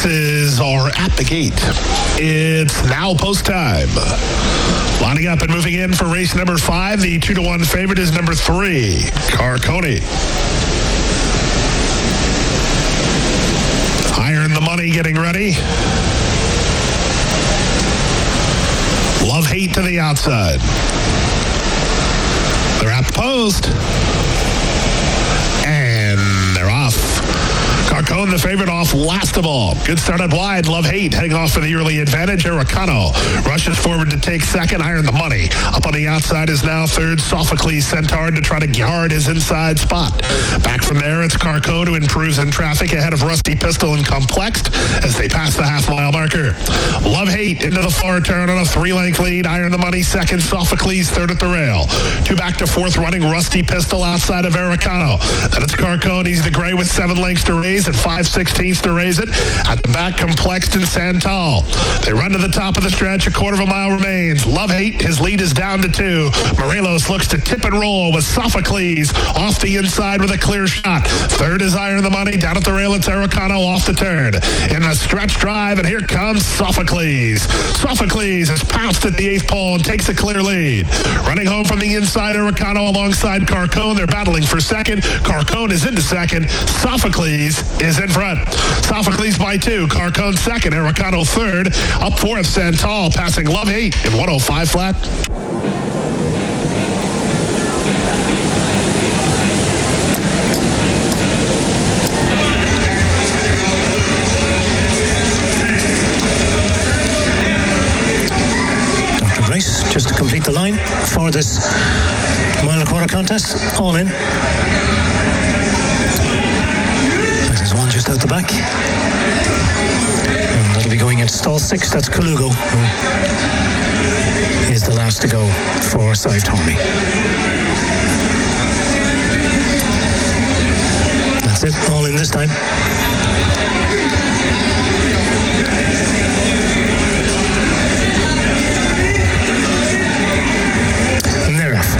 horses are at the gate. It's now post time. Lining up and moving in for race number 5, the 2-1 favorite is number 3, Carcone. Higher in the money, getting ready. Love Hate to the outside. They're at the post. And they're off. Carcone, the favorite, off last of all. Good start up wide. Love Hate heading off for the early advantage. Aricano rushes forward to take second. Higher in the money. Up on the outside is now third. Sophocles Centaur to try to guard his inside spot. Back from there, it's Carcone who improves in traffic ahead of Rusty Pistol and Complexed as they pass the half-mile marker. Love Hate into the far turn on a 3-length lead. Higher in the money, second. Sophocles third at the rail. 2 back to fourth, running Rusty Pistol outside of Aricano. Then it's Carcone. He's the gray with 7 lengths to raise and 5/16 to raise it. At the back, Complexed and Santal. They run to the top of the stretch. A quarter of a mile remains. Love Hate, his lead is down to 2. Morelos looks to tip and roll with Sophocles off the inside with a clear shot. Third is Higher in the money. Down at the rail, it's Aricano off the turn. In the stretch drive, and here comes Sophocles. Sophocles has pounced at the 8th pole and takes a clear lead. Running home from the inside, Aricano alongside Carcone. They're battling for second. Carcone is into second. Sophocles is in front. Sophocles by 2. Carcone second. Aricano third. Up fourth, Santal passing Love Hate in 105 flat. Dr. Grace, just to complete the line for this mile and a quarter contest. All in. One just out the back. And that'll be going into stall 6. That's Kalugo, who is the last to go for Side Tommy. That's it. All in this time. And they're off.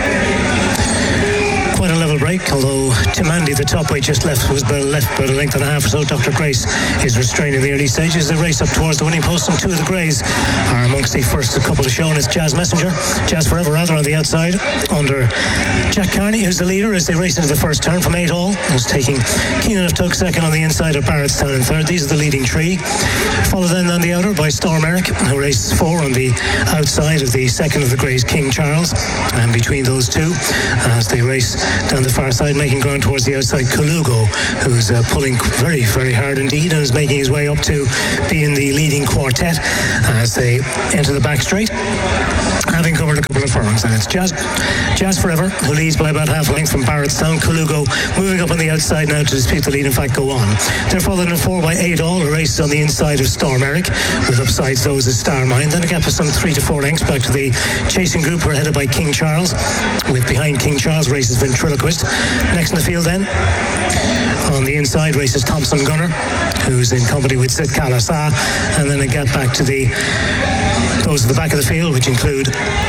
Quite a level break, although Tim Andy, the top weight, just left was about a length and a half or so. Dr. Grace is restrained in the early stages. The race up towards the winning post, and 2 of the Greys are amongst the first couple to show, and it's Jazz Messenger, Jazz Forever rather, on the outside under Jack Carney, who's the leader as they race into the first turn from 8 all, who's taking Keen Enough Tug second on the inside of Barrettstown in third. These are the leading 3. Followed then on the outer by Storm Eric, who races 4 on the outside of the second of the Greys, King Charles, and between those 2 as they race down the far side, making ground towards the outside, Kalugo, who's pulling very, very hard indeed and is making his way up to being the leading quartet as they enter the back straight, having covered a couple of furlongs. And it's Jazz Forever, who leads by about half a length from Barrettstown. Kalugo moving up on the outside now to dispute the lead, in fact go on. They're followed in 4 by 8 all, who races on the inside of Storm Eric, with upsides those as Starmine. Then a gap of some 3 to 4 lengths back to the chasing group, who are headed by King Charles, with behind King Charles races Ventriloquist. Next in the field then, on the inside races Thompson Gunner, who's in company with Sid Kalasa, and then a gap back to those at the back of the field, which include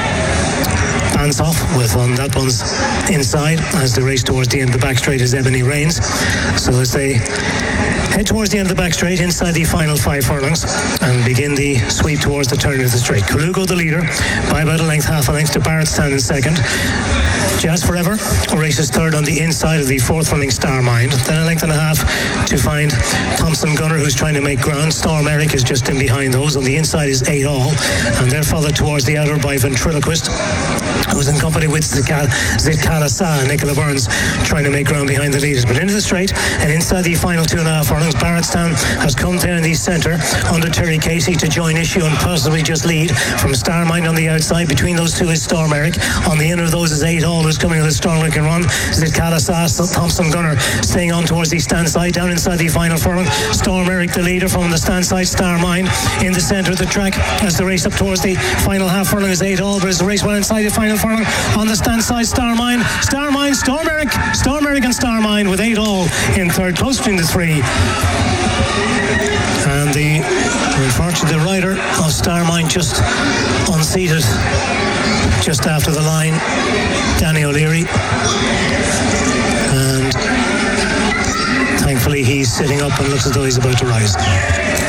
Bansoff, with on that one's inside as they race towards the end of the back straight is Ebony Reigns. So as they head towards the end of the back straight inside the final 5 furlongs and begin the sweep towards the turn of the straight. Kalugo the leader by about half a length to Barrettstown in second. Jazz Forever races third on the inside of the 4th running Starmind. Then a length and a half to find Thompson Gunner, who's trying to make ground. Storm Eric is just in behind those. On the inside is 8 all, and they're followed towards the outer by Ventriloquist, who's in company with Zid Kalasa and Nicola Burns, trying to make ground behind the leaders. But into the straight and inside the final 2.5 furlongs, Barrettstown has come there in the centre under Terry Casey to join issue and possibly just lead from Starmind on the outside. Between those 2 is Storm Eric. On the inner of those is 8 all, who's coming with a strong looking run. Zid Kalasa, Thompson Gunner staying on towards the stand side. Down inside the final furlong, Storm Eric the leader from the stand side. Starmind in the centre of the track as the race up towards the final half furlong is 8 all, but as the race well inside the final furlong on the stand side, Storm Eric and Starmine with 8 all in third, close between the 3. And unfortunately, the rider of Starmine just unseated just after the line, Danny O'Leary. And thankfully he's sitting up and looks as though he's about to rise.